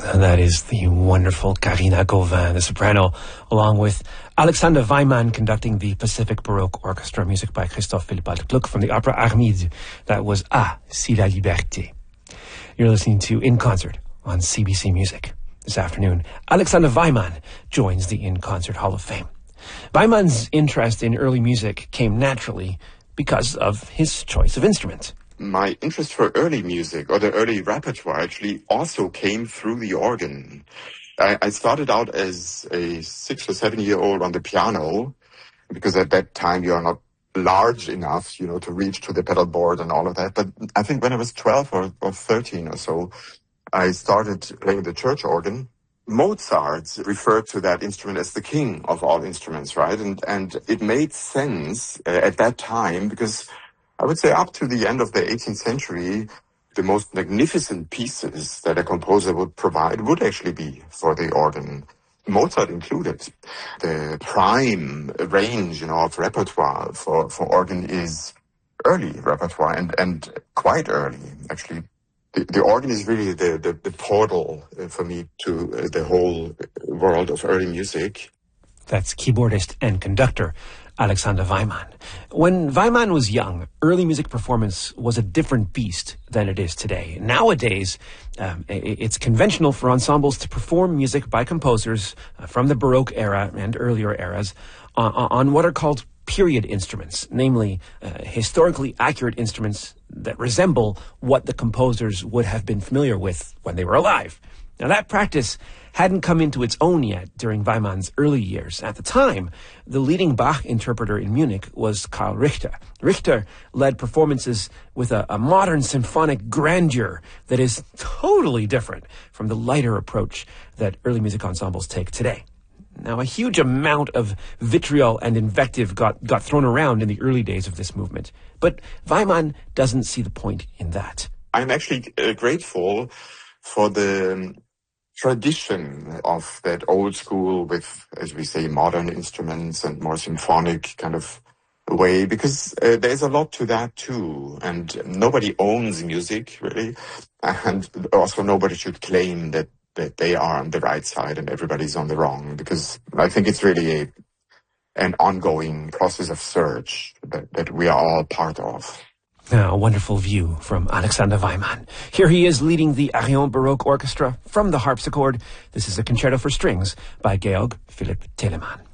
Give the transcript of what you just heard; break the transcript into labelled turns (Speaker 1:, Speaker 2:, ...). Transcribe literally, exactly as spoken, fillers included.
Speaker 1: And that is the wonderful Karina Gauvin, the soprano, along with Alexander Weimann conducting the Pacific Baroque Orchestra, music by Christophe Willibald Gluck from the opera Armide. That was Ah, si la liberté. You're listening to In Concert on C B C Music. This afternoon, Alexander Weimann joins the In Concert Hall of Fame. Weimann's interest in early music came naturally because of his choice of instrument.
Speaker 2: My interest for early music, or the early repertoire, actually also came through the organ. I, I started out as a six or seven year old on the piano, because at that time you are not large enough, you know, to reach to the pedal board and all of that. But I think when I was twelve or, or thirteen or so, I started playing the church organ. Mozart referred to that instrument as the king of all instruments, right? And, and it made sense uh, at that time, because I would say up to the end of the eighteenth century, the most magnificent pieces that a composer would provide would actually be for the organ, Mozart included. The prime range, you know, of repertoire for, for organ is early repertoire, and, and quite early, actually. The, the organ is really the, the, the portal uh, for me to uh, the whole world of early music.
Speaker 1: That's keyboardist and conductor Alexander Weimann. When Weimann was young, early music performance was a different beast than it is today. Nowadays, um, it's conventional for ensembles to perform music by composers uh, from the Baroque era and earlier eras on, on what are called period instruments, namely uh, historically accurate instruments that resemble what the composers would have been familiar with when they were alive. Now, that practice hadn't come into its own yet during Weimann's early years. At the time, the leading Bach interpreter in Munich was Karl Richter. Richter led performances with a, a modern symphonic grandeur that is totally different from the lighter approach that early music ensembles take today. Now, a huge amount of vitriol and invective got, got thrown around in the early days of this movement. But Weimann doesn't see the point in that.
Speaker 2: I'm actually uh, grateful for the tradition of that old school with, as we say, modern instruments and more symphonic kind of way, because uh, there's a lot to that too. And nobody owns music, really. And also nobody should claim that, that they are on the right side and everybody's on the wrong, because I think it's really a, an ongoing process of search that, that we are all part of.
Speaker 1: A wonderful view from Alexander Weimann. Here he is leading the Arion Baroque Orchestra from the harpsichord. This is a concerto for strings by Georg Philipp Telemann.